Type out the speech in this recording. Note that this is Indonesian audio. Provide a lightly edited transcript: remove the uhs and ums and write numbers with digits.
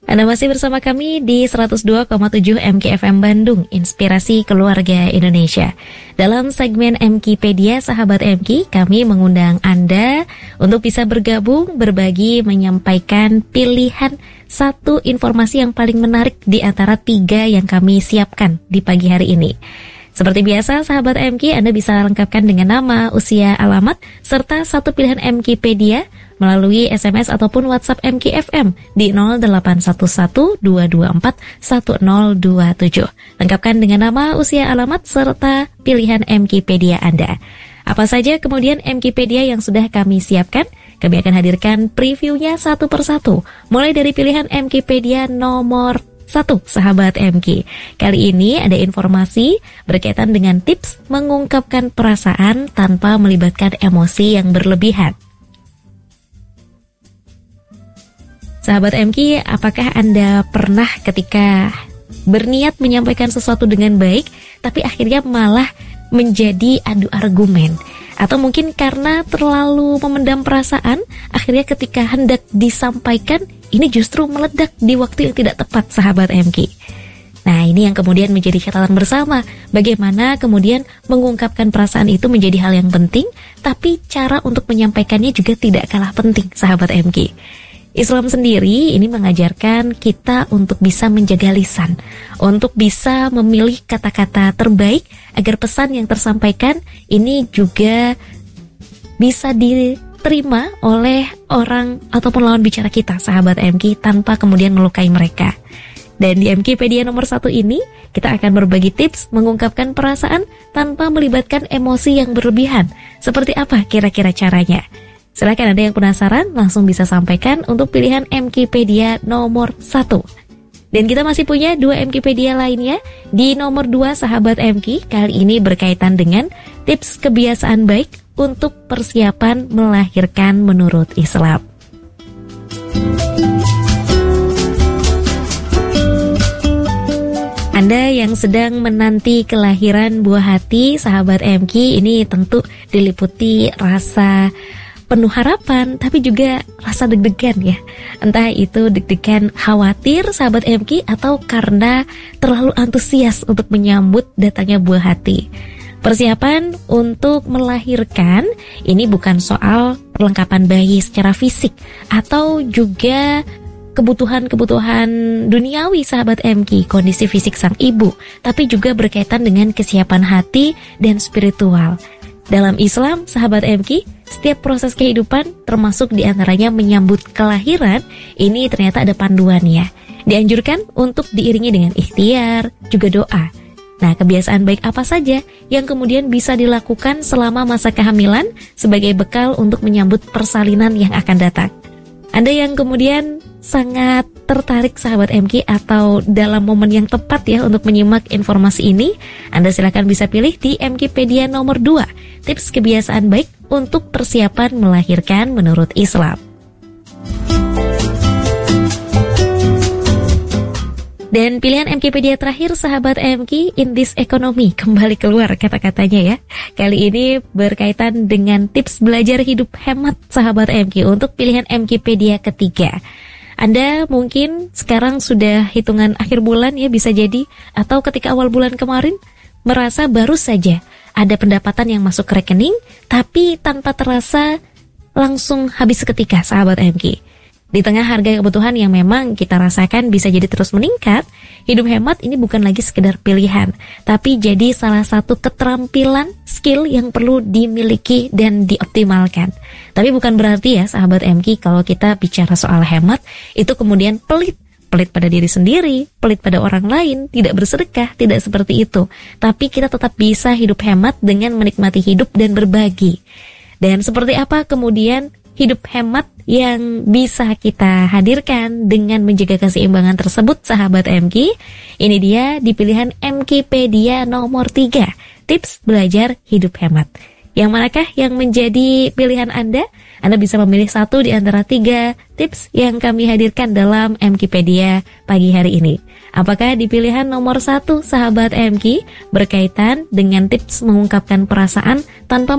Anda masih bersama kami di 102,7 MKFM Bandung, Inspirasi Keluarga Indonesia. Dalam segmen MKpedia, sahabat MK, kami mengundang Anda untuk bisa bergabung, berbagi, menyampaikan pilihan satu informasi yang paling menarik di antara 3 yang kami siapkan di pagi hari ini. Seperti biasa, sahabat MK, Anda bisa lengkapkan dengan nama, usia, alamat, serta satu pilihan MKpedia melalui SMS ataupun WhatsApp MKFM di 0811-224-1027. Lengkapkan dengan nama, usia, alamat, serta pilihan MKpedia Anda. Apa saja kemudian MKpedia yang sudah kami siapkan? Kami akan hadirkan previewnya satu persatu, mulai dari pilihan MKpedia nomor 1, sahabat MK. Kali ini ada informasi berkaitan dengan tips mengungkapkan perasaan tanpa melibatkan emosi yang berlebihan. Sahabat MK, apakah Anda pernah ketika berniat menyampaikan sesuatu dengan baik, tapi akhirnya malah menjadi adu argumen? Atau mungkin karena terlalu memendam perasaan, akhirnya ketika hendak disampaikan, ini justru meledak di waktu yang tidak tepat, sahabat MK. Nah, ini yang kemudian menjadi catatan bersama. Bagaimana kemudian mengungkapkan perasaan itu menjadi hal yang penting, tapi cara untuk menyampaikannya juga tidak kalah penting, sahabat MK. Islam sendiri ini mengajarkan kita untuk bisa menjaga lisan, untuk bisa memilih kata-kata terbaik agar pesan yang tersampaikan ini juga bisa diterima oleh orang ataupun lawan bicara kita, sahabat MK, tanpa kemudian melukai mereka. Dan di MKpedia nomor 1 ini, kita akan berbagi tips mengungkapkan perasaan tanpa melibatkan emosi yang berlebihan. Seperti apa kira-kira caranya? Silakan, ada yang penasaran, langsung bisa sampaikan untuk pilihan MKpedia nomor 1. Dan kita masih punya 2 MKpedia lainnya. Di nomor 2, sahabat MK, kali ini berkaitan dengan tips kebiasaan baik untuk persiapan melahirkan menurut Islam. Anda yang sedang menanti kelahiran buah hati, sahabat MK, ini tentu diliputi rasa penuh harapan, tapi juga rasa deg-degan ya. Entah itu deg-degan khawatir, sahabat MK, atau karena terlalu antusias untuk menyambut datangnya buah hati. Persiapan untuk melahirkan ini bukan soal perlengkapan bayi secara fisik atau juga kebutuhan-kebutuhan duniawi, sahabat MK, kondisi fisik sang ibu, tapi juga berkaitan dengan kesiapan hati dan spiritual. Dalam Islam, sahabat MK, setiap proses kehidupan termasuk diantaranya menyambut kelahiran, ini ternyata ada panduannya. Dianjurkan untuk diiringi dengan ikhtiar, juga doa. Nah, kebiasaan baik apa saja yang kemudian bisa dilakukan selama masa kehamilan sebagai bekal untuk menyambut persalinan yang akan datang? Anda yang kemudian sangat tertarik, sahabat MK, atau dalam momen yang tepat ya untuk menyimak informasi ini, Anda silakan bisa pilih di MKpedia nomor 2, tips kebiasaan baik untuk persiapan melahirkan menurut Islam. Dan pilihan MKpedia terakhir, sahabat MK, in this economy, kembali keluar kata-katanya ya. Kali ini berkaitan dengan tips belajar hidup hemat, sahabat MK, untuk pilihan MKpedia ketiga. Anda mungkin sekarang sudah hitungan akhir bulan ya, bisa jadi, atau ketika awal bulan kemarin merasa baru saja ada pendapatan yang masuk ke rekening, tapi tanpa terasa langsung habis seketika, sahabat MK. Di tengah harga kebutuhan yang memang kita rasakan bisa jadi terus meningkat, hidup hemat ini bukan lagi sekedar pilihan, tapi jadi salah satu keterampilan, skill yang perlu dimiliki dan dioptimalkan. Tapi bukan berarti ya, sahabat MK, kalau kita bicara soal hemat, itu kemudian pelit pada diri sendiri, pelit pada orang lain, tidak bersedekah, tidak seperti itu. Tapi kita tetap bisa hidup hemat dengan menikmati hidup dan berbagi. Dan seperti apa kemudian hidup hemat yang bisa kita hadirkan dengan menjaga keseimbangan tersebut, sahabat MK? Ini dia di pilihan MKpedia nomor 3, tips belajar hidup hemat. Yang manakah yang menjadi pilihan Anda? Anda bisa memilih satu di antara 3 tips yang kami hadirkan dalam MKpedia pagi hari ini. Apakah di pilihan nomor 1, sahabat MK, berkaitan dengan tips mengungkapkan perasaan tanpa